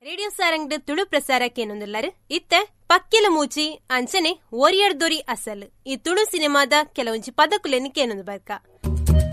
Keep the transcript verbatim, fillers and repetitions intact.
Radio ಸಾರಂಗ್ಡ Tulu ಪ್ರಸಾರಕ್ಕೇನೊಂದುಲ್ಲರು ಇತ್ತೆ ಪಕ್ಕೆಲ ಮೂಚಿ ಅಂಚನೆ ಓರಿಯಡ್ದೊರಿ ಅಸಲು ಈ ತುಳು ಸಿನಿಮಾದ ಕೆಲವೊಂಜಿ ಪದಕುಲೆನಿ ಕೇನೊಂದು ಬರ್ಕ.